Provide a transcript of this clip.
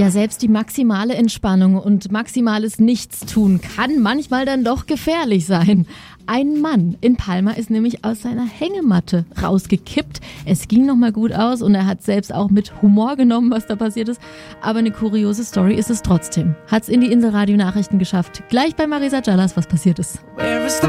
Ja, selbst die maximale Entspannung und maximales Nichtstun kann manchmal dann doch gefährlich sein. Ein Mann in Palma ist nämlich aus seiner Hängematte rausgekippt. Es ging nochmal gut aus und er hat selbst auch mit Humor genommen, was da passiert ist. Aber eine kuriose Story ist es trotzdem. Hat's in die Inselradio Nachrichten geschafft. Gleich bei Marisa Callas, was passiert ist.